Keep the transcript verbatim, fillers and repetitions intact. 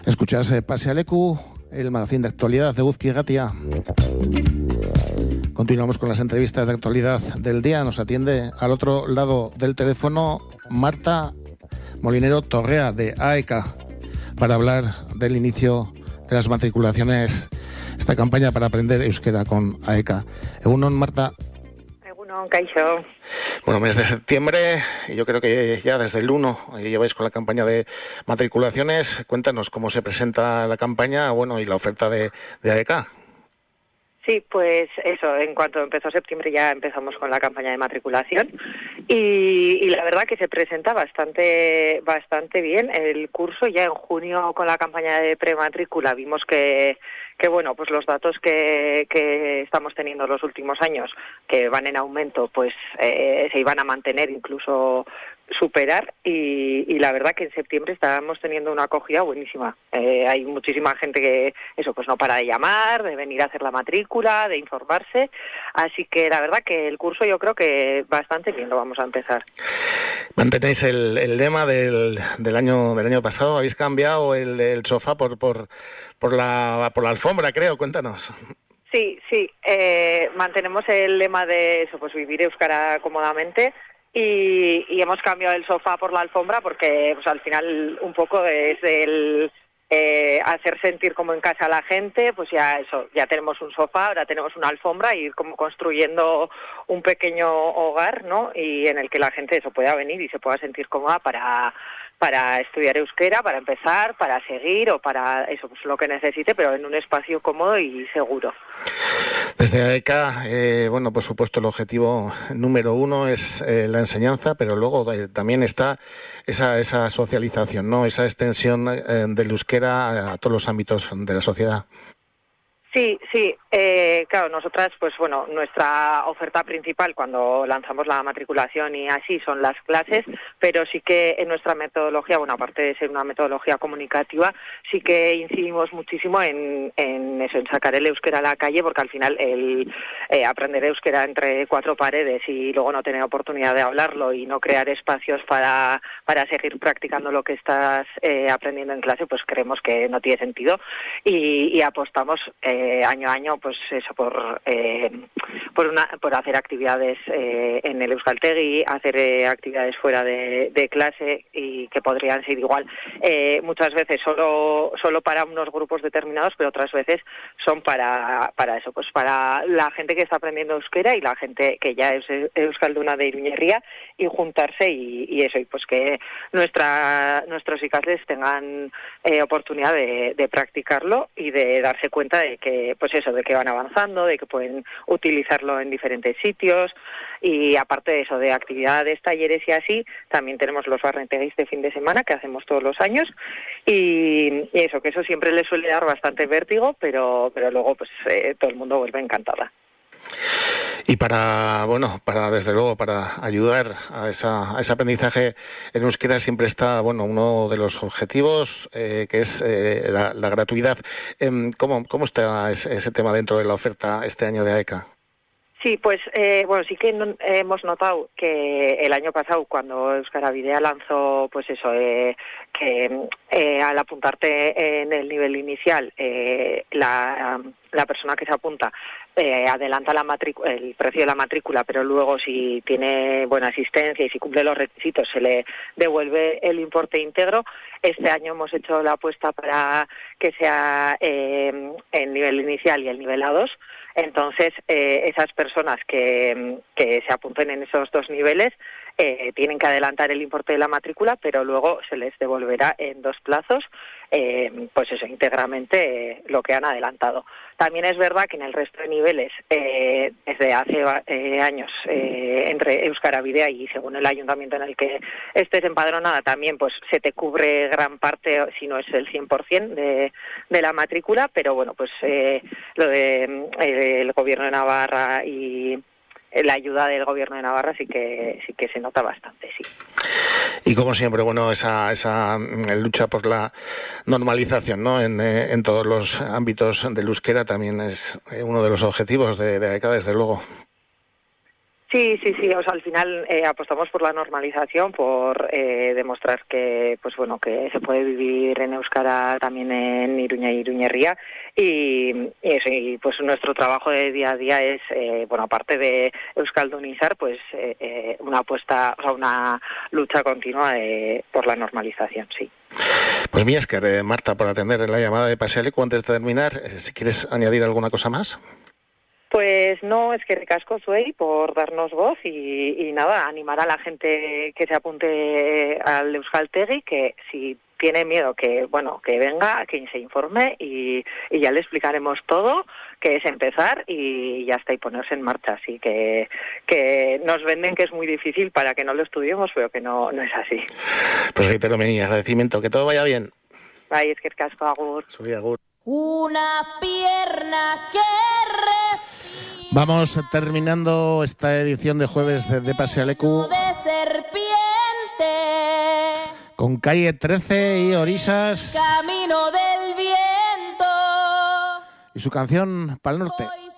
Escuchas eh, Pase Aleku, el magazín de actualidad de Eguzki Irratia. Continuamos con las entrevistas de actualidad del día. Nos atiende al otro lado del teléfono Marta Molinero Torrea, de A E C A, para hablar del inicio de las matriculaciones, esta campaña para aprender euskera con A E C A. Egunon, Marta. Egunon, Kaixo. Bueno, mes de septiembre, y yo creo que ya desde el uno lleváis con la campaña de matriculaciones. Cuéntanos cómo se presenta la campaña, bueno, y la oferta de, de A E C A. Sí, pues eso, en cuanto empezó septiembre ya empezamos con la campaña de matriculación y, y la verdad que se presenta bastante bastante bien el curso. Ya en junio con la campaña de prematrícula vimos que, que bueno, pues los datos que, que estamos teniendo los últimos años, que van en aumento, pues eh, se iban a mantener, incluso superar, y, y la verdad que en septiembre estábamos teniendo una acogida buenísima. Eh, hay muchísima gente que, eso, pues no para de llamar, de venir a hacer la matrícula, de informarse, así que la verdad que el curso yo creo que bastante bien lo vamos a empezar. Mantenéis el, el lema del, del año del año pasado, habéis cambiado el, el sofá por, por, por, la, por la alfombra, creo, cuéntanos. Sí, sí, eh, mantenemos el lema de eso, pues vivir euskara cómodamente. Y, y hemos cambiado el sofá por la alfombra porque pues al final un poco es el eh, hacer sentir como en casa a la gente. Pues ya eso, ya tenemos un sofá, ahora tenemos una alfombra, y ir como construyendo un pequeño hogar, ¿no? Y en el que la gente eso pueda venir y se pueda sentir cómoda para para estudiar euskera, para empezar, para seguir o para eso, pues lo que necesite, pero en un espacio cómodo y seguro. Desde A E C A, eh, bueno, por supuesto el objetivo número uno es eh, la enseñanza, pero luego eh, también está esa, esa socialización, ¿no? Esa extensión eh, del euskera a todos los ámbitos de la sociedad. Sí, sí, eh, claro, nosotras, pues bueno, nuestra oferta principal cuando lanzamos la matriculación y así son las clases, pero sí que en nuestra metodología, bueno, aparte de ser una metodología comunicativa, sí que incidimos muchísimo en, en eso, en sacar el euskera a la calle, porque al final el eh, aprender euskera entre cuatro paredes y luego no tener oportunidad de hablarlo y no crear espacios para, para seguir practicando lo que estás eh, aprendiendo en clase, pues creemos que no tiene sentido y, y apostamos eh, Eh, año a año, pues eso, por eh, por una por hacer actividades eh, en el Euskaltegi, hacer eh, actividades fuera de, de clase y que podrían ser igual eh, muchas veces solo solo para unos grupos determinados, pero otras veces son para para eso, pues para la gente que está aprendiendo euskera y la gente que ya es euskalduna de Iruñerría, y juntarse y, y eso, y pues que nuestra nuestros ikasles tengan eh, oportunidad de, de practicarlo y de darse cuenta de que pues eso, de que van avanzando, de que pueden utilizarlo en diferentes sitios. Y aparte de eso, de actividades, talleres y así, también tenemos los barrenteguis de fin de semana que hacemos todos los años, y, y eso, que eso siempre les suele dar bastante vértigo, pero pero luego pues eh, todo el mundo vuelve encantada. Y para, bueno, para desde luego, para ayudar a, esa, a ese aprendizaje en euskera siempre está, bueno, uno de los objetivos, eh, que es eh, la, la gratuidad. Eh, ¿cómo, ¿Cómo está ese, ese tema dentro de la oferta este año de A E C A? Sí, pues eh, bueno, sí que no, hemos notado que el año pasado, cuando Euskara Bidea lanzó, pues eso, eh, que eh, al apuntarte en el nivel inicial, eh, la, la persona que se apunta eh, adelanta la matrícula, el precio de la matrícula, pero luego si tiene buena asistencia y si cumple los requisitos se le devuelve el importe íntegro. Este año hemos hecho la apuesta para que sea eh, el nivel inicial y el nivel A dos. Entonces, eh, esas personas que, que se apunten en esos dos niveles eh, tienen que adelantar el importe de la matrícula, pero luego se les devolverá en dos plazos, eh, pues eso, íntegramente eh, lo que han adelantado. También es verdad que en el resto de niveles, eh, desde hace eh, años, eh, entre Euskara Bidea y según el ayuntamiento en el que estés empadronada, también pues se te cubre gran parte, si no es el cien por ciento de, de la matrícula, pero bueno, pues eh, lo de eh, el Gobierno de Navarra y la ayuda del Gobierno de Navarra sí que sí que se nota bastante, sí. Y como siempre, bueno, esa esa lucha por la normalización, ¿no? En, en todos los ámbitos del euskera también es uno de los objetivos de, de A E C A, desde luego. Sí, sí, sí. O sea, al final eh, apostamos por la normalización, por eh, demostrar que, pues bueno, que se puede vivir en euskara también en Iruña y Iruñerría y, y eso. Y pues nuestro trabajo de día a día es, eh, bueno, aparte de euskaldunizar, pues eh, eh, una apuesta, o sea, una lucha continua de, por la normalización, sí. Pues mía, es que eh, Marta, por atender la llamada de Pasealeku. Antes de terminar, eh, si quieres añadir alguna cosa más. Pues no, es que recasco Suey por darnos voz y, y nada, animar a la gente que se apunte al Euskaltegi, que si tiene miedo que, bueno, que venga, que se informe y, y ya le explicaremos todo, que es empezar y ya está, y ponerse en marcha. Así que, que nos venden que es muy difícil para que no lo estudiemos, pero que no, no es así. Pues reitero mi agradecimiento, que todo vaya bien. Ay, es que recasco, agur. Soy agur. Una pierna que respira. Vamos terminando esta edición de jueves de, de Pasealeku de serpiente. Con Calle trece y Orisas. Camino del viento. Y su canción Pal Norte. Hoy